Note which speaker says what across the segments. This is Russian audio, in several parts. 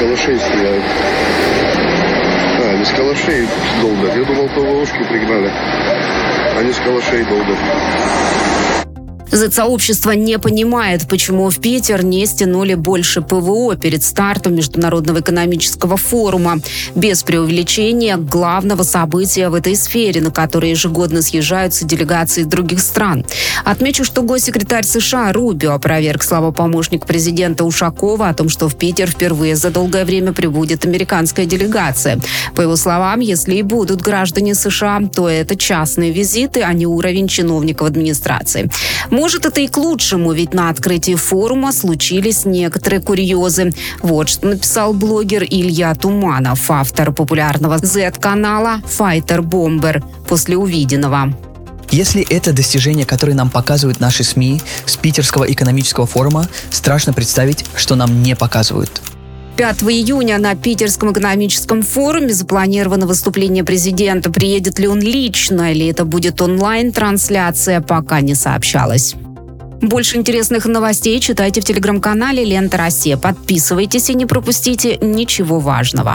Speaker 1: калашей стреляют. Они с калашей долбят. Я думал, ПВОшки пригнали. Они с калашей долбят.
Speaker 2: Z-сообщество не понимает, почему в Питер не стянули больше ПВО перед стартом Международного экономического форума. Без преувеличения главного события в этой сфере, на которое ежегодно съезжаются делегации других стран. Отмечу, что госсекретарь США Рубио опроверг слова помощника президента Ушакова о том, что в Питер впервые за долгое время прибудет американская делегация. По его словам, если и будут граждане США, то это частные визиты, а не уровень чиновников администрации. Может, это и к лучшему, ведь на открытии форума случились некоторые курьезы. Вот что написал блогер Илья Туманов, автор популярного Z-канала «Файтер Бомбер» после увиденного.
Speaker 3: Если это достижения, которые нам показывают наши СМИ с Питерского экономического форума, страшно представить, что нам не показывают.
Speaker 2: 5 июня на Питерском экономическом форуме запланировано выступление президента. Приедет ли он лично или это будет онлайн-трансляция, пока не сообщалось. Больше интересных новостей читайте в телеграм-канале «Лента Россия». Подписывайтесь и не пропустите ничего важного.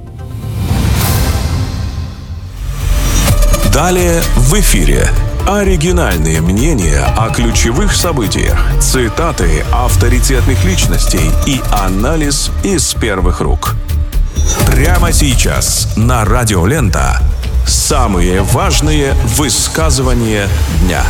Speaker 4: Далее в эфире. Оригинальные мнения о ключевых событиях, цитаты авторитетных личностей и анализ из первых рук. Прямо сейчас на Радио Лента самые важные высказывания дня.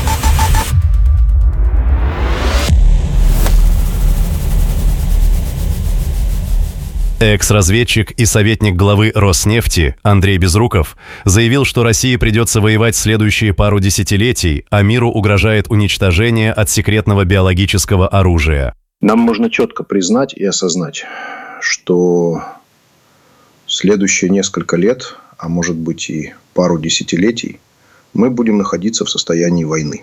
Speaker 5: Экс-разведчик и советник главы Роснефти Андрей Безруков заявил, что России придется воевать следующие пару десятилетий, а миру угрожает уничтожение от секретного биологического оружия.
Speaker 6: Нам нужно четко признать и осознать, что следующие несколько лет, а может быть и пару десятилетий, мы будем находиться в состоянии войны.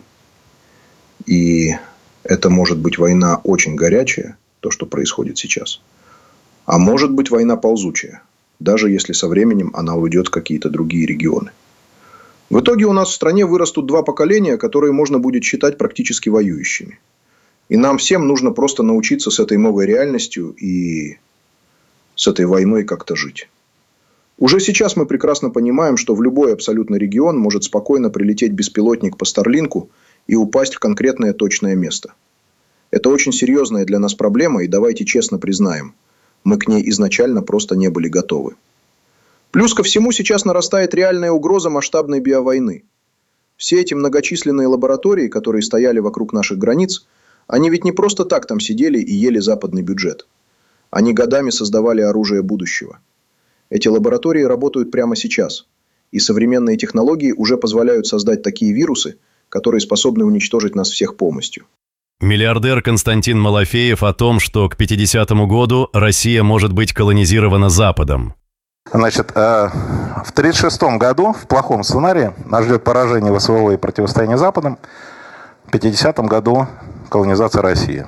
Speaker 6: И это может быть война очень горячая, то, что происходит сейчас. А может быть война ползучая, даже если со временем она уйдет в какие-то другие регионы. В итоге у нас в стране вырастут два поколения, которые можно будет считать практически воюющими. И нам всем нужно просто научиться с этой новой реальностью и с этой войной как-то жить. Уже сейчас мы прекрасно понимаем, что в любой абсолютно регион может спокойно прилететь беспилотник по Старлинку и упасть в конкретное точное место. Это очень серьезная для нас проблема, и давайте честно признаем, мы к ней изначально просто не были готовы. Плюс ко всему сейчас нарастает реальная угроза масштабной биовойны. Все эти многочисленные лаборатории, которые стояли вокруг наших границ, они ведь не просто так там сидели и ели западный бюджет. Они годами создавали оружие будущего. Эти лаборатории работают прямо сейчас. И современные технологии уже позволяют создать такие вирусы, которые способны уничтожить нас всех полностью.
Speaker 5: Миллиардер Константин Малафеев о том, что к 50-му году Россия может быть колонизирована Западом.
Speaker 7: Значит, в 1936 году, в плохом сценарии, нас ждет поражение ВСВО и противостояние Западом. В 50-м году колонизация России.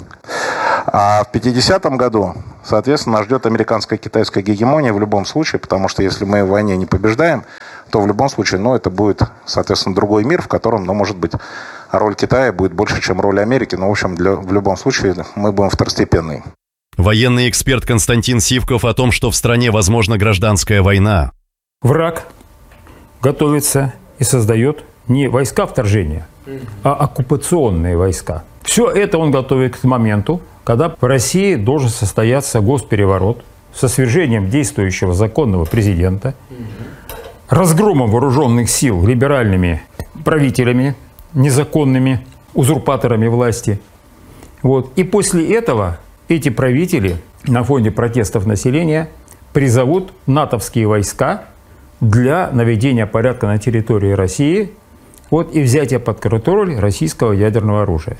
Speaker 7: А в 50-м году, соответственно, нас ждет американская и китайская гегемония в любом случае, потому что если мы в войне не побеждаем, то в любом случае, это будет, соответственно, другой мир, в котором, может быть, роль Китая будет больше, чем роль Америки. Но, в общем, в любом случае мы будем второстепенны.
Speaker 5: Военный эксперт Константин Сивков о том, что в стране возможна гражданская война.
Speaker 8: Враг готовится и создает не войска вторжения, а оккупационные войска. Все это он готовит к моменту, когда в России должен состояться госпереворот со свержением действующего законного президента, разгромом вооруженных сил либеральными правителями, незаконными узурпаторами власти. И после этого эти правители на фоне протестов населения призовут натовские войска для наведения порядка на территории России и взятия под контроль российского ядерного оружия.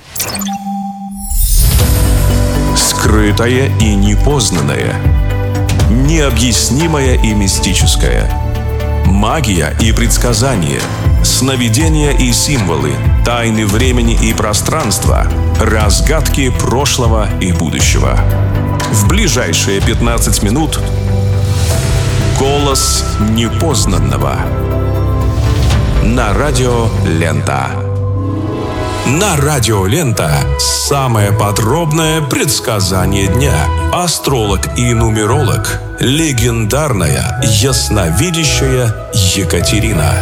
Speaker 4: Скрытое и непознанное, необъяснимое и мистическое, магия и предсказания, сновидения и символы, тайны времени и пространства, разгадки прошлого и будущего. В ближайшие 15 минут голос непознанного на Радио Лента. На радио «Лента» самое подробное предсказание дня. Астролог и нумеролог, легендарная ясновидящая Екатерина.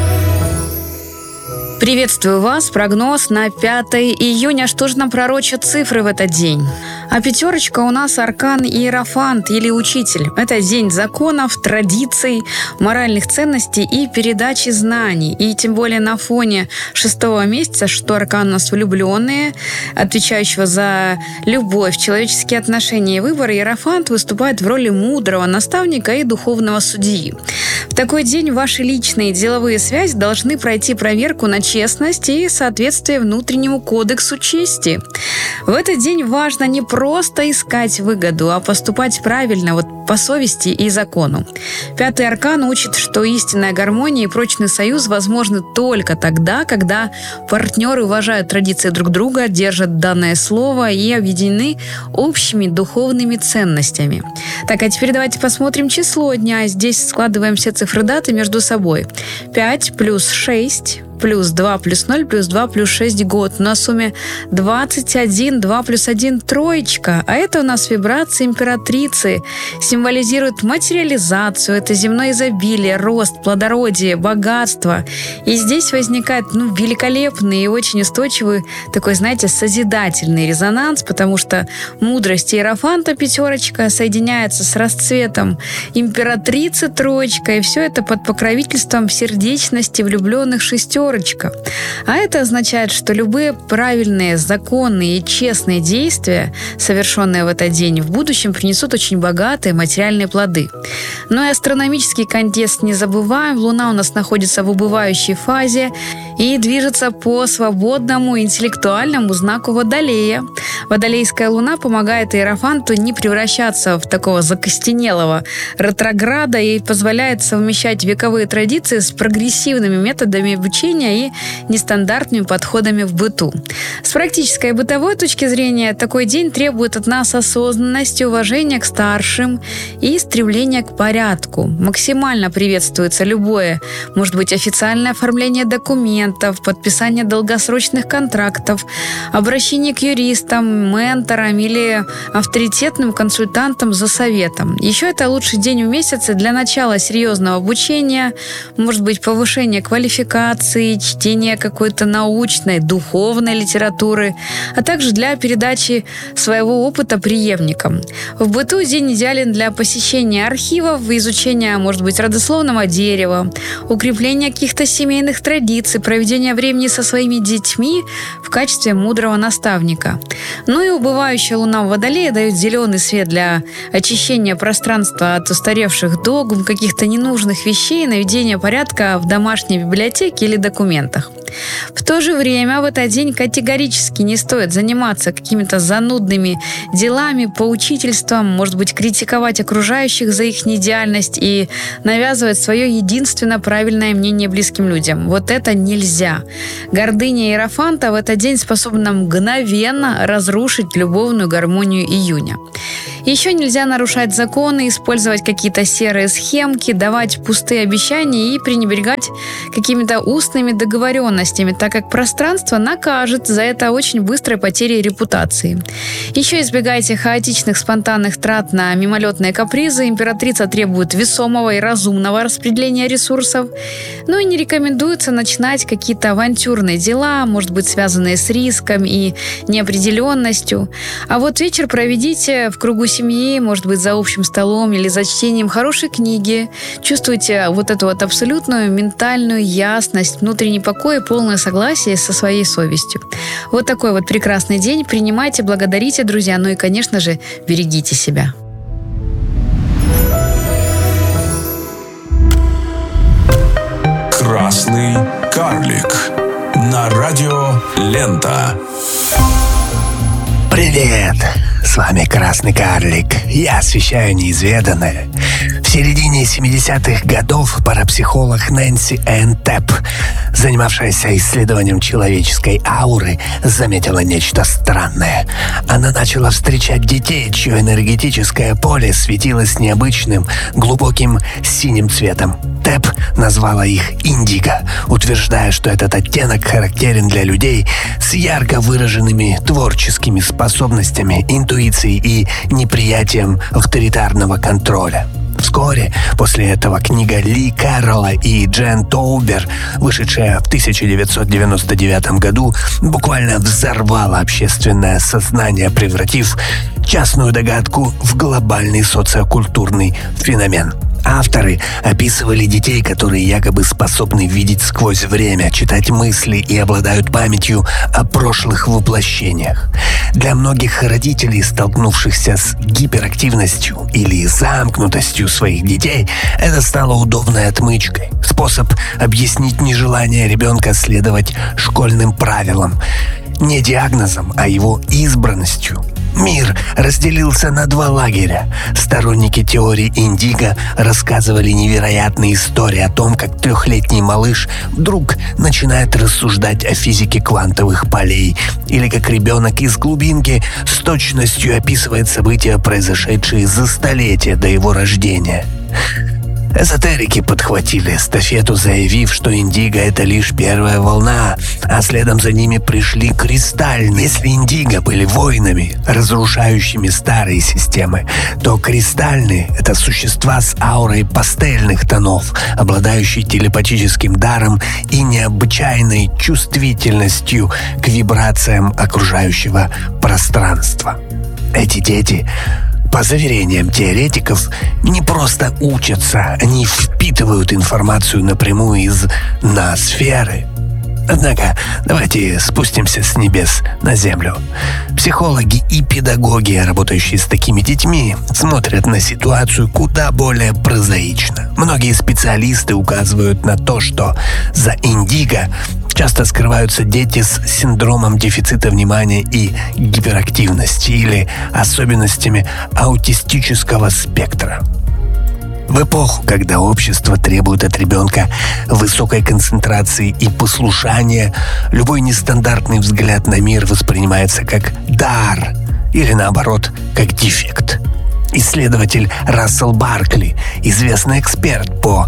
Speaker 9: Приветствую вас. Прогноз на 5 июня. Что же нам пророчат цифры в этот день? А пятерочка у нас аркан Иерофант или Учитель. Это день законов, традиций, моральных ценностей и передачи знаний. И тем более на фоне 6-го месяца, что аркан у нас влюбленные, отвечающего за любовь, человеческие отношения и выборы, Иерофант выступает в роли мудрого наставника и духовного судьи. В такой день ваши личные деловые связи должны пройти проверку на честность и соответствие внутреннему кодексу чести. В этот день важно не просто искать выгоду, а поступать правильно, по совести и закону. 5-й аркан учит, что истинная гармония и прочный союз возможны только тогда, когда партнеры уважают традиции друг друга, держат данное слово и объединены общими духовными ценностями. Так, а теперь давайте посмотрим число дня. Здесь складываем все цифры даты между собой. 5 плюс 6... плюс 2 плюс 0 плюс 2 плюс 6 год. На сумме 21, 2 плюс 1 троечка. А это у нас вибрации императрицы. Символизирует материализацию. Это земное изобилие, рост, плодородие, богатство. И здесь возникает великолепный и очень устойчивый такой, созидательный резонанс, потому что мудрость Иерофанта пятерочка соединяется с расцветом императрицы троечка. И все это под покровительством сердечности влюбленных шестерок. А это означает, что любые правильные, законные и честные действия, совершенные в этот день, в будущем принесут очень богатые материальные плоды. Но и астрономический контекст не забываем. Луна у нас находится в убывающей фазе и движется по свободному интеллектуальному знаку Водолея. Водолейская луна помогает Иерофанту не превращаться в такого закостенелого ретрограда и позволяет совмещать вековые традиции с прогрессивными методами обучения и нестандартными подходами в быту. С практической и бытовой точки зрения такой день требует от нас осознанности, уважения к старшим и стремления к порядку. Максимально приветствуется любое, может быть, официальное оформление документов, подписание долгосрочных контрактов, обращение к юристам, менторам или авторитетным консультантам за советом. Еще это лучший день в месяце для начала серьезного обучения, может быть, повышения квалификации, чтение какой-то научной, духовной литературы, а также для передачи своего опыта преемникам. В быту день идеален для посещения архивов, изучения, может быть, родословного дерева, укрепления каких-то семейных традиций, проведения времени со своими детьми в качестве мудрого наставника. Ну и убывающая луна в Водолее дает зеленый свет для очищения пространства от устаревших догм, каких-то ненужных вещей, наведения порядка в домашней библиотеке или документах. В то же время в этот день категорически не стоит заниматься какими-то занудными делами, поучительством, может быть, критиковать окружающих за их неидеальность и навязывать свое единственно правильное мнение близким людям. Вот это нельзя. Гордыня Иерофанта в этот день способна мгновенно разрушить любовную гармонию июня. Еще нельзя нарушать законы, использовать какие-то серые схемки, давать пустые обещания и пренебрегать какими-то устными договоренностями, так как пространство накажет за это очень быстрой потерей репутации. Еще избегайте хаотичных спонтанных трат на мимолетные капризы. Императрица требует весомого и разумного распределения ресурсов. Ну и не рекомендуется начинать какие-то авантюрные дела, может быть, связанные с риском и неопределенностью. А вот вечер проведите в кругу семьи, может быть, за общим столом или за чтением хорошей книги. Чувствуйте вот эту вот абсолютную ментальную ясность, внутренний покой и полное согласие со своей совестью. Вот такой вот прекрасный день. Принимайте, благодарите, друзья. Ну и, конечно же, берегите себя.
Speaker 4: Красный карлик на радио «Лента».
Speaker 10: Привет! С вами Красный Карлик. Я освещаю неизведанное. В середине 70-х годов парапсихолог Нэнси Энн Тэп, занимавшаяся исследованием человеческой ауры, заметила нечто странное. Она начала встречать детей, чье энергетическое поле светилось необычным, глубоким синим цветом. Тэп назвала их индиго, утверждая, что этот оттенок характерен для людей с ярко выраженными творческими способностями, интуицией и неприятием авторитарного контроля. Вскоре после этого книга Ли Кэрролла и Джен Тоубер, вышедшая в 1999 году, буквально взорвала общественное сознание, превратив частную догадку в глобальный социокультурный феномен. Авторы описывали детей, которые якобы способны видеть сквозь время, читать мысли и обладают памятью о прошлых воплощениях. Для многих родителей, столкнувшихся с гиперактивностью или замкнутостью своих детей, это стало удобной отмычкой. Способ объяснить нежелание ребенка следовать школьным правилам. Не диагнозом, а его избранностью. Мир разделился на два лагеря. Сторонники теории индиго рассказывали невероятные истории о том, как 3-летний малыш вдруг начинает рассуждать о физике квантовых полей, или как ребенок из глубинки с точностью описывает события, произошедшие за столетия до его рождения. Эзотерики подхватили эстафету, заявив, что индиго — это лишь первая волна, а следом за ними пришли кристальные. Если индиго были воинами, разрушающими старые системы, то кристальные — это существа с аурой пастельных тонов, обладающие телепатическим даром и необычайной чувствительностью к вибрациям окружающего пространства. Эти дети, по заверениям теоретиков, не просто учатся, они впитывают информацию напрямую из ноосферы. Однако давайте спустимся с небес на землю. Психологи и педагоги, работающие с такими детьми, смотрят на ситуацию куда более прозаично. Многие специалисты указывают на то, что за индиго часто скрываются дети с синдромом дефицита внимания и гиперактивности или особенностями аутистического спектра. В эпоху, когда общество требует от ребенка высокой концентрации и послушания, любой нестандартный взгляд на мир воспринимается как дар или, наоборот, как дефект. Исследователь Рассел Баркли, известный эксперт по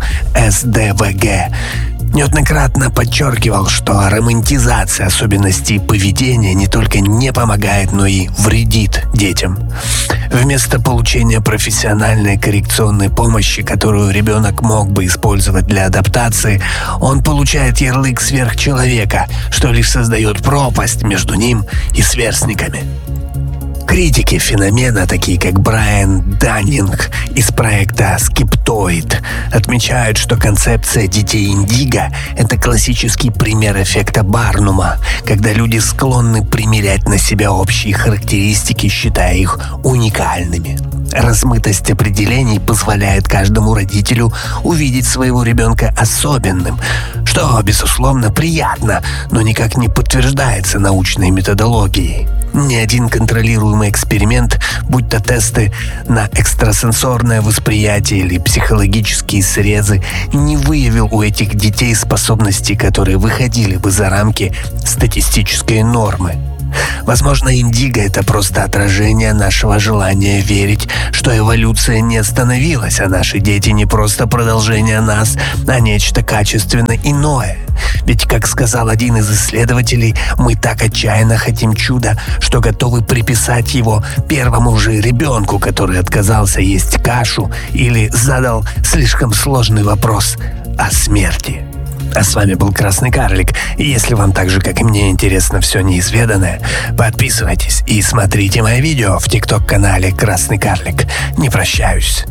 Speaker 10: СДВГ, неоднократно подчеркивал, что романтизация особенностей поведения не только не помогает, но и вредит детям. Вместо получения профессиональной коррекционной помощи, которую ребенок мог бы использовать для адаптации, он получает ярлык сверхчеловека, что лишь создает пропасть между ним и сверстниками. Критики феномена, такие как Брайан Даннинг из проекта «Скептоид», отмечают, что концепция детей индиго — это классический пример эффекта Барнума, когда люди склонны примерять на себя общие характеристики, считая их уникальными. Размытость определений позволяет каждому родителю увидеть своего ребенка особенным, что, безусловно, приятно, но никак не подтверждается научной методологией. Ни один контролируемый эксперимент, будь то тесты на экстрасенсорное восприятие или психологические срезы, не выявил у этих детей способностей, которые выходили бы за рамки статистической нормы. Возможно, индиго — это просто отражение нашего желания верить, что эволюция не остановилась, а наши дети не просто продолжение нас, а нечто качественно иное. Ведь, как сказал один из исследователей, мы так отчаянно хотим чуда, что готовы приписать его первому же ребенку, который отказался есть кашу или задал слишком сложный вопрос о смерти. А с вами был Красный Карлик. И если вам так же, как и мне, интересно все неизведанное, подписывайтесь и смотрите мои видео в ТикТок-канале Красный Карлик. Не прощаюсь.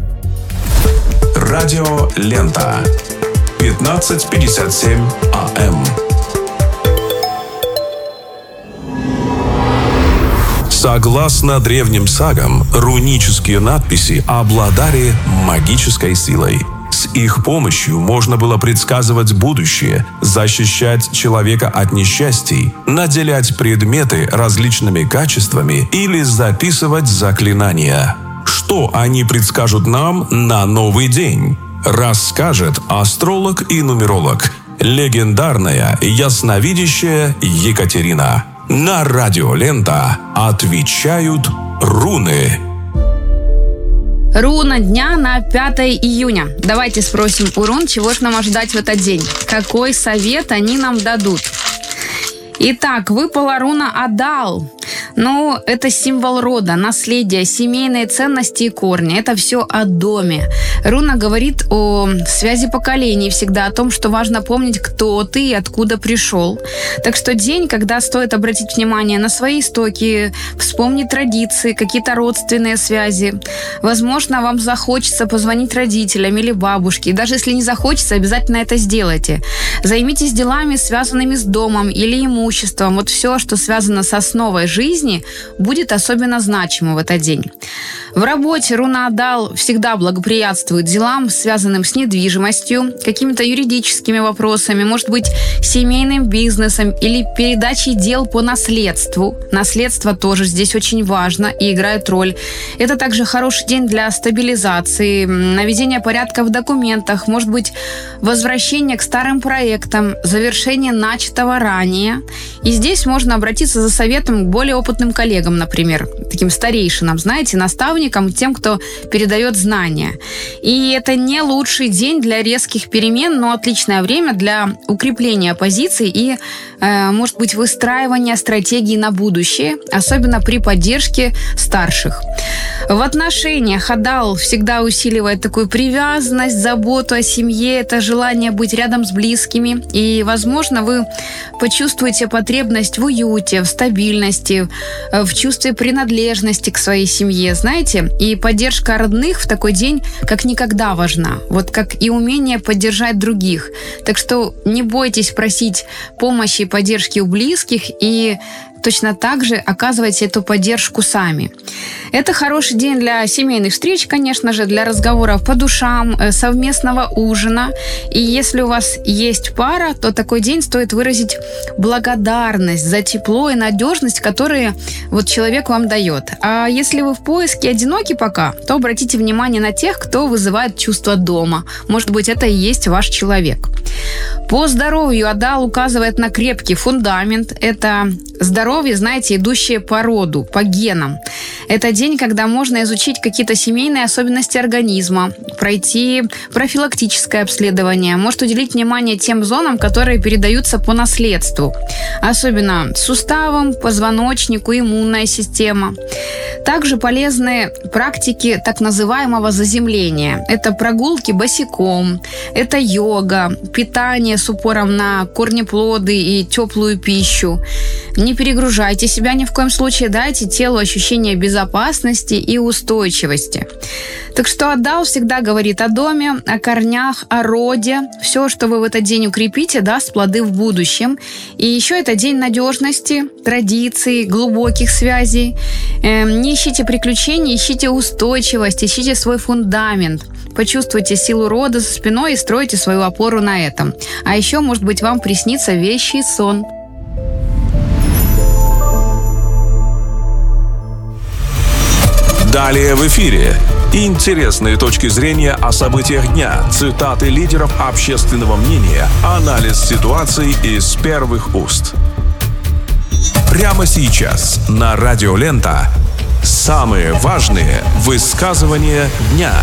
Speaker 4: Радио Лента. 15:57 АМ. Согласно древним сагам, рунические надписи обладали магической силой. С их помощью можно было предсказывать будущее, защищать человека от несчастий, наделять предметы различными качествами или записывать заклинания. Что Что они предскажут нам на новый день? Расскажет астролог и нумеролог, легендарная ясновидящая Екатерина. На радио «Лента» отвечают руны.
Speaker 9: Руна дня на 5 июня. Давайте спросим у рун, чего же нам ожидать в этот день. Какой совет они нам дадут? Итак, выпала руна Адал. Ну, это символ рода, наследия, семейные ценности и корни. Это все о доме. Руна говорит о связи поколений, всегда о том, что важно помнить, кто ты и откуда пришел. Так что день, когда стоит обратить внимание на свои истоки, вспомнить традиции, какие-то родственные связи. Возможно, вам захочется позвонить родителям или бабушке. И даже если не захочется, обязательно это сделайте. Займитесь делами, связанными с домом или имуществом. Вот все, что связано с основой жизни, будет особенно значимо в этот день. В работе руна Адал всегда благоприятствует делам, связанным с недвижимостью, какими-то юридическими вопросами, может быть, семейным бизнесом или передачей дел по наследству. Наследство тоже здесь очень важно и играет роль. Это также хороший день для стабилизации, наведения порядка в документах, может быть, возвращение к старым проектам, завершение начатого ранее. И здесь можно обратиться за советом к более опытным коллегам, например, таким старейшинам, знаете, наставникам, тем, кто передает знания. И это не лучший день для резких перемен, но отличное время для укрепления позиций и, может быть, выстраивания стратегий на будущее, особенно при поддержке старших. В отношениях Адал всегда усиливает такую привязанность, заботу о семье, это желание быть рядом с близкими. И, возможно, вы почувствуете потребность в уюте, в стабильности, в чувстве принадлежности к своей семье, знаете. И поддержка родных в такой день как никогда важна. Вот как и умение поддержать других. Так что не бойтесь просить помощи и поддержки у близких и точно так же оказывайте эту поддержку сами. Это хороший день для семейных встреч, конечно же, для разговоров по душам, совместного ужина. И если у вас есть пара, то такой день стоит выразить благодарность за тепло и надежность, которые вот человек вам дает. А если вы в поиске одиноки пока, то обратите внимание на тех, кто вызывает чувство дома. Может быть, это и есть ваш человек. По здоровью Адал указывает на крепкий фундамент. Это здоровье, знаете, идущее по роду, по генам. Это день, когда можно изучить какие-то семейные особенности организма, пройти профилактическое обследование, может уделить внимание тем зонам, которые передаются по наследству. Особенно суставам, позвоночнику, иммунная система. Также полезны практики так называемого заземления. Это прогулки босиком, это йога, питание с упором на корнеплоды и теплую пищу. Не перегружайте себя ни в коем случае, дайте телу ощущение безопасности и устойчивости. Так что Адал всегда говорит о доме, о корнях, о роде. Все, что вы в этот день укрепите, даст плоды в будущем. И еще это день надежности, традиций, глубоких связей. Не ищите приключений, ищите устойчивость, ищите свой фундамент. Почувствуйте силу рода за спиной и стройте свою опору на этом. А еще, может быть, вам приснится вещий сон.
Speaker 4: Далее в эфире интересные точки зрения о событиях дня, цитаты лидеров общественного мнения, анализ ситуаций из первых уст. Прямо сейчас на радио «Лента» самые важные высказывания дня.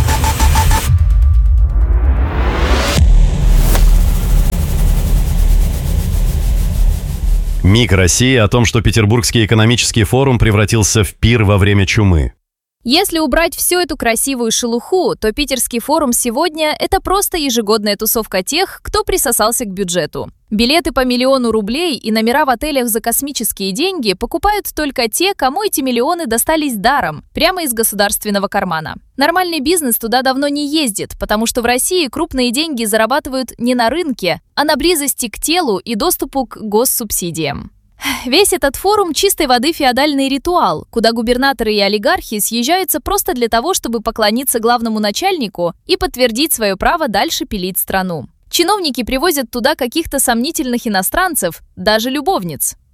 Speaker 5: МИГ России о том, что Петербургский экономический форум превратился в пир во время чумы.
Speaker 11: Если убрать всю эту красивую шелуху, то Питерский форум сегодня – это просто ежегодная тусовка тех, кто присосался к бюджету. Билеты по 1 000 000 рублей и номера в отелях за космические деньги покупают только те, кому эти миллионы достались даром, прямо из государственного кармана. Нормальный бизнес туда давно не ездит, потому что в России крупные деньги зарабатывают не на рынке, а на близости к телу и доступу к госсубсидиям. Весь этот форум чистой воды феодальный ритуал, куда губернаторы и олигархи съезжаются просто для того, чтобы поклониться главному начальнику и подтвердить свое право дальше пилить страну. Чиновники привозят туда каких-то сомнительных иностранцев, даже любовниц.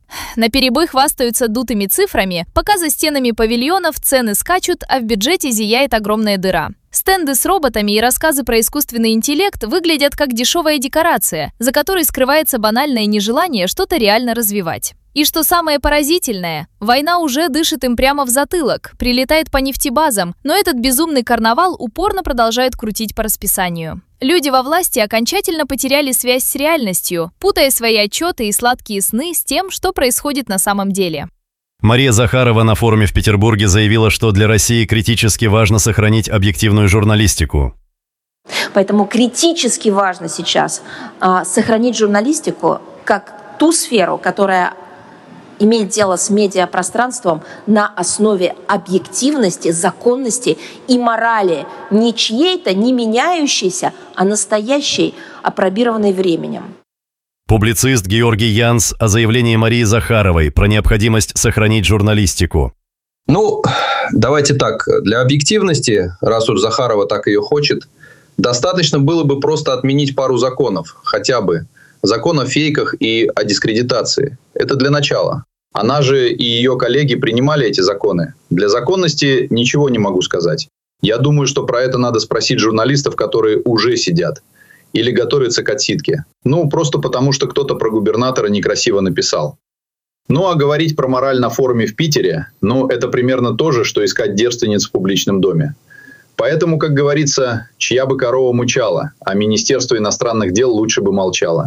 Speaker 11: Наперебой хвастаются дутыми цифрами, пока за стенами павильонов цены скачут, а в бюджете зияет огромная дыра. Стенды с роботами и рассказы про искусственный интеллект выглядят как дешевая декорация, за которой скрывается банальное нежелание что-то реально развивать. И что самое поразительное, война уже дышит им прямо в затылок, прилетает по нефтебазам, но этот безумный карнавал упорно продолжает крутить по расписанию. Люди во власти окончательно потеряли связь с реальностью, путая свои отчеты и сладкие сны с тем, что происходит на самом деле.
Speaker 5: Мария Захарова на форуме в Петербурге заявила, что для России критически важно сохранить объективную журналистику.
Speaker 12: Поэтому критически важно сейчас сохранить журналистику как ту сферу, которая имеет дело с медиапространством на основе объективности, законности и морали. Не чьей-то, не меняющейся, а настоящей, апробированной временем.
Speaker 5: Публицист Георгий Янс о заявлении Марии Захаровой про необходимость сохранить журналистику.
Speaker 13: Давайте так. Для объективности, раз уж Захарова так ее хочет, достаточно было бы просто отменить пару законов. Хотя бы. Закон о фейках и о дискредитации. Это для начала. Она же и ее коллеги принимали эти законы. Для законности ничего не могу сказать. Я думаю, что про это надо спросить журналистов, которые уже сидят. Или готовятся к отсидке. Просто потому, что кто-то про губернатора некрасиво написал. А говорить про мораль на форуме в Питере, это примерно то же, что искать девственниц в публичном доме. Поэтому, как говорится, чья бы корова мычала, а Министерство иностранных дел лучше бы молчало.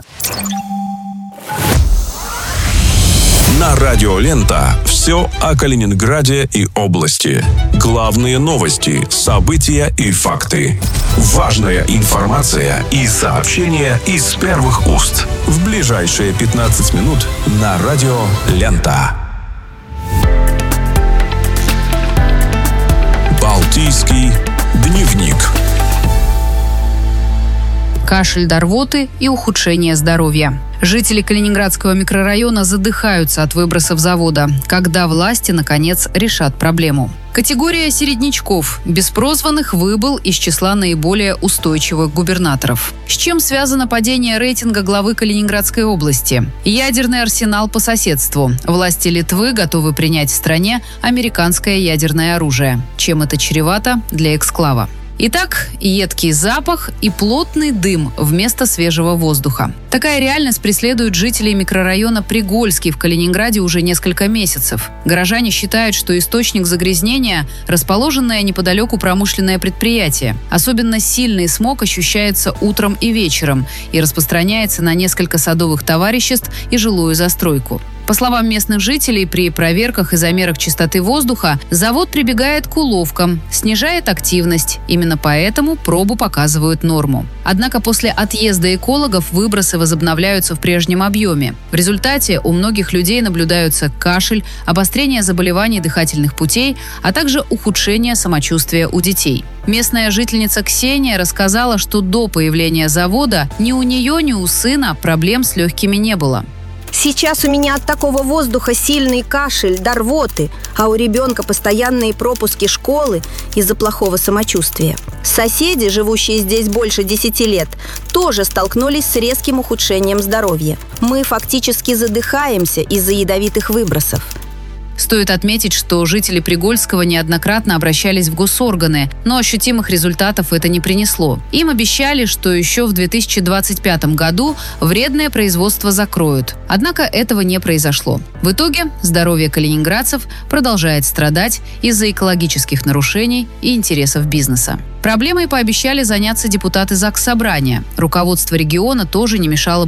Speaker 4: На радио «Лента» все о Калининграде и области. Главные новости, события и факты. Важная информация и сообщения из первых уст. В ближайшие 15 минут на радио «Лента». Балтийский дневник.
Speaker 2: Кашель до рвоты и ухудшение здоровья. Жители Калининградского микрорайона задыхаются от выбросов завода. Когда власти, наконец, решат проблему? Категория середнячков без прозванных выбыл из числа наиболее устойчивых губернаторов. С чем связано падение рейтинга главы Калининградской области? Ядерный арсенал по соседству. Власти Литвы готовы принять в стране американское ядерное оружие. Чем это чревато для эксклава? Итак, едкий запах и плотный дым вместо свежего воздуха. Такая реальность преследует жителей микрорайона Пригольский в Калининграде уже несколько месяцев. Горожане считают, что источник загрязнения – расположенное неподалеку промышленное предприятие. Особенно сильный смог ощущается утром и вечером и распространяется на несколько садовых товариществ и жилую застройку. По словам местных жителей, при проверках и замерах чистоты воздуха завод прибегает к уловкам, снижает активность. Именно поэтому пробу показывают норму. Однако после отъезда экологов выбросы возобновляются в прежнем объеме. В результате у многих людей наблюдаются кашель, обострение заболеваний дыхательных путей, а также ухудшение самочувствия у детей. Местная жительница Ксения рассказала, что до появления завода ни у нее, ни у сына проблем с легкими не было.
Speaker 14: Сейчас у меня от такого воздуха сильный кашель до рвоты, а у ребенка постоянные пропуски школы из-за плохого самочувствия. Соседи, живущие здесь больше 10 лет, тоже столкнулись с резким ухудшением здоровья. Мы фактически задыхаемся из-за ядовитых выбросов.
Speaker 2: Стоит отметить, что жители Пригольского неоднократно обращались в госорганы, но ощутимых результатов это не принесло. Им обещали, что еще в 2025 году вредное производство закроют. Однако этого не произошло. В итоге здоровье калининградцев продолжает страдать из-за экологических нарушений и интересов бизнеса. Проблемой пообещали заняться депутаты Заксобрания. Руководство региона тоже не мешало